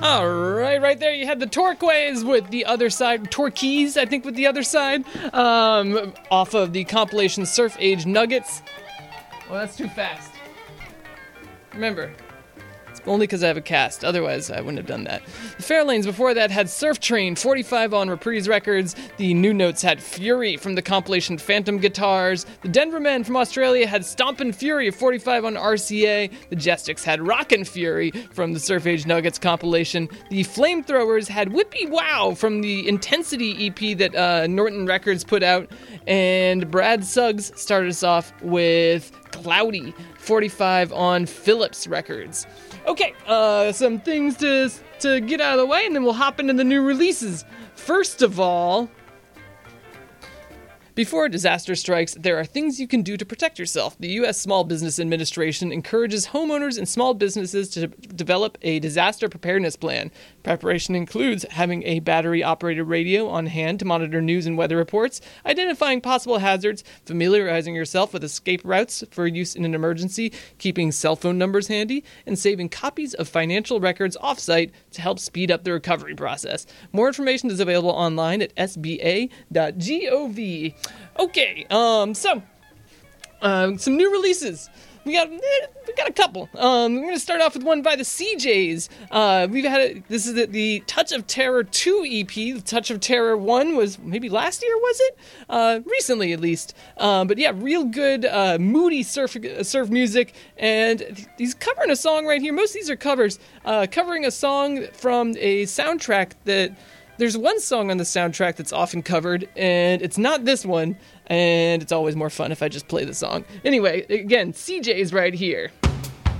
All right there you had the Torquays with the other side, Torquays, I think, with the other side, off of the compilation Surf Age Nuggets. Well, that's too fast. Remember, it's only because I have a cast. Otherwise, I wouldn't have done that. The Fairlanes before that had Surf Train, 45 on Reprise Records. The New Notes had Fury from the compilation Phantom Guitars. The Denver Men from Australia had Stompin' Fury, 45 on RCA. The Jestics had Rockin' Fury from the Surf Age Nuggets compilation. The Flamethrowers had Whippy Wow from the Intensity EP that Norton Records put out. And Brad Suggs started us off with Cloudy, 45 on Philips Records. Okay, some things to get out of the way, and then we'll hop into the new releases. First of all, before a disaster strikes, there are things you can do to protect yourself. The U.S. Small Business Administration encourages homeowners and small businesses to develop a disaster preparedness plan. Preparation includes having a battery-operated radio on hand to monitor news and weather reports, identifying possible hazards, familiarizing yourself with escape routes for use in an emergency, keeping cell phone numbers handy, and saving copies of financial records off-site to help speed up the recovery process. More information is available online at sba.gov. Okay, some new releases. We got a couple. We're going to start off with one by the CJs. This is the Touch of Terror 2 EP. The Touch of Terror 1 was maybe last year, was it? Recently, at least. But yeah, real good, moody surf music. And he's covering a song right here. Most of these are covers. Covering a song from a soundtrack that... There's one song on the soundtrack that's often covered, and it's not this one, and it's always more fun if I just play the song. Anyway, again, CJ's right here.